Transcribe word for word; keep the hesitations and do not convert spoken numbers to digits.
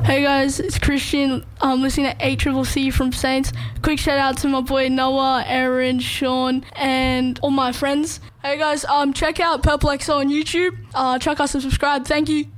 Hey guys, it's Christian. I'm listening to A Triple C from Saints. Quick shout out to my boy Noah, Aaron, Sean, and all my friends. Hey guys, um, check out Purple X O on YouTube. Uh, check us and subscribe. Thank you.